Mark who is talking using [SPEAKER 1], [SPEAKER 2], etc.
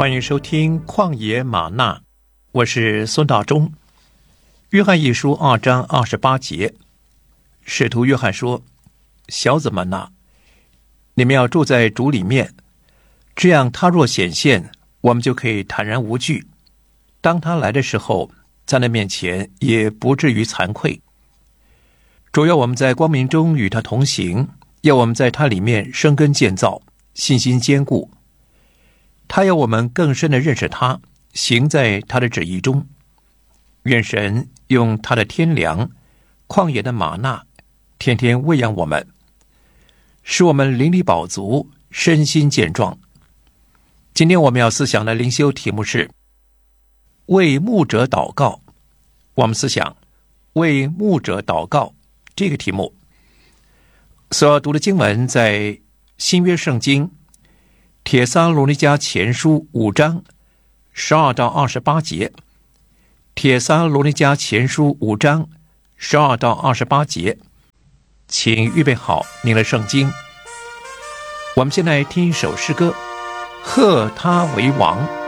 [SPEAKER 1] 欢迎收听旷野吗哪，我是孙大中。约翰一书2章28节，使徒约翰说：小子们哪，你们要住在主里面，这样他若显现，我们就可以坦然无惧。当他来的时候，在那面前也不至于惭愧。主要我们在光明中与他同行，要我们在他里面生根建造，信心坚固。他要我们更深地认识他，行在他的旨意中。愿神用他的天粮，旷野的吗哪，天天喂养我们，使我们灵里饱足，身心健壮。今天我们要思想的灵修题目是为牧者祷告。我们思想为牧者祷告这个题目所要读的经文在新约圣经帖撒罗尼迦前书5章12到28节，帖撒罗尼迦前书5章12到28节，请预备好您的圣经。我们现在听一首诗歌，贺他为王。